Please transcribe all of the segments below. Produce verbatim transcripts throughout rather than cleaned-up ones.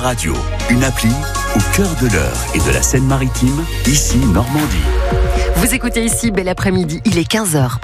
Radio, une appli au cœur de l'Eure et de la Seine-Maritime, ici Normandie. Vous écoutez ici, bel après-midi, il est quinze heures.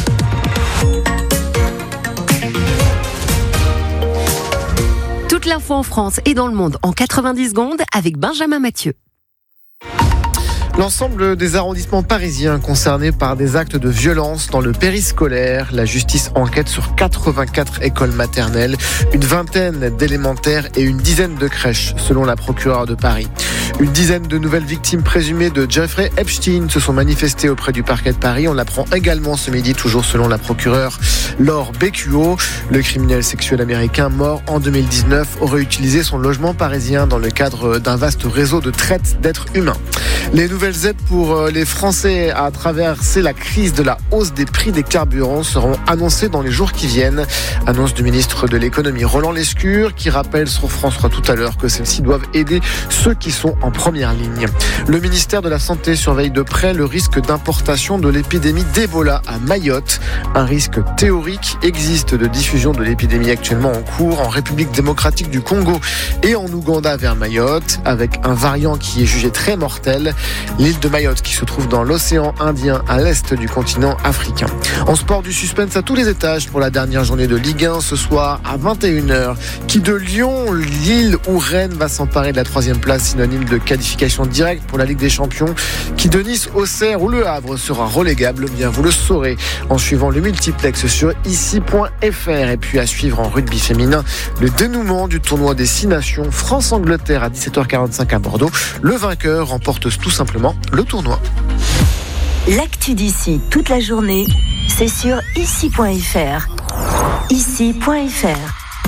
Toute l'info en France et dans le monde en quatre-vingt-dix secondes avec Benjamin Mathieu. L'ensemble des arrondissements parisiens concernés par des actes de violence dans le périscolaire. La justice enquête sur quatre-vingt-quatre écoles maternelles, une vingtaine d'élémentaires et une dizaine de crèches, selon la procureure de Paris. Une dizaine de nouvelles victimes présumées de Jeffrey Epstein se sont manifestées auprès du parquet de Paris. On l'apprend également ce midi, toujours selon la procureure Laure Beccuo. Le criminel sexuel américain mort en deux mille dix-neuf aurait utilisé son logement parisien dans le cadre d'un vaste réseau de traite d'êtres humains. Les nouvelles aides pour les Français à traverser la crise de la hausse des prix des carburants seront annoncées dans les jours qui viennent. Annonce du ministre de l'économie Roland Lescure qui rappelle sur France trois tout à l'heure que celles-ci doivent aider ceux qui sont en première ligne. Le ministère de la Santé surveille de près le risque d'importation de l'épidémie d'Ebola à Mayotte. Un risque théorique existe de diffusion de l'épidémie actuellement en cours en République démocratique du Congo et en Ouganda vers Mayotte, avec un variant qui est jugé très mortel. L'île de Mayotte qui se trouve dans l'océan Indien à l'est du continent africain. En sport, du suspense à tous les étages pour la dernière journée de Ligue un ce soir à vingt et une heures. Qui de Lyon, Lille ou Rennes va s'emparer de la troisième place, synonyme de qualification directe pour la Ligue des Champions? Qui de Nice, Auxerre ou Le Havre sera relégable? Bien, vous le saurez en suivant le multiplex sur ici point f r. Et puis à suivre en rugby féminin, le dénouement du tournoi des six nations France-Angleterre à dix-sept heures quarante-cinq à Bordeaux. Le vainqueur remporte tout simplement le tournoi. L'actu d'ici toute la journée, c'est sur ici point f r. ici point f r.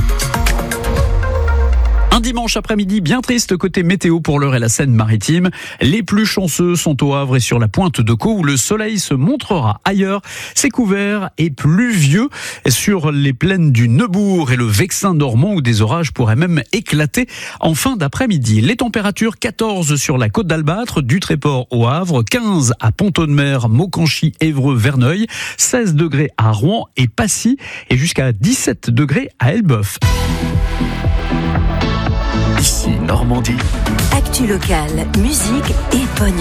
Un dimanche après-midi bien triste côté météo pour l'Eure et la Seine-Maritime. Les plus chanceux sont au Havre et sur la pointe de Caux où le soleil se montrera. Ailleurs, c'est couvert et pluvieux sur les plaines du Neubourg et le Vexin normand où des orages pourraient même éclater en fin d'après-midi. Les températures quatorze sur la côte d'Albâtre, du Tréport au Havre, quinze à Pont-Audemer, Maucanchy, Évreux, Verneuil, seize degrés à Rouen et Passy et jusqu'à dix-sept degrés à Elbeuf. Ici Normandie. Actu locale, musique et pognon.